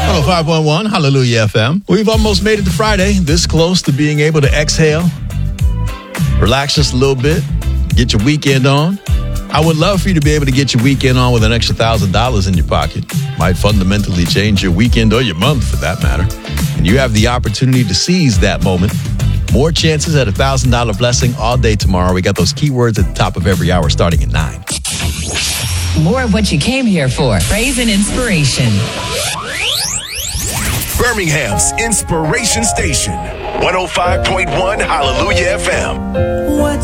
105.1 Hallelujah FM. We've almost made it to Friday, this close to being able to exhale, relax just a little bit, get your weekend on. I would love for you to be able to get your weekend on with an extra $1,000 in your pocket. Might fundamentally change your weekend or your month for that matter. And you have the opportunity to seize that moment. More chances at a $1,000 blessing all day tomorrow. We got those keywords at the top of every hour starting at 9. More of what you came here for. Praise and inspiration. Birmingham's Inspiration Station. 105.1 Hallelujah FM.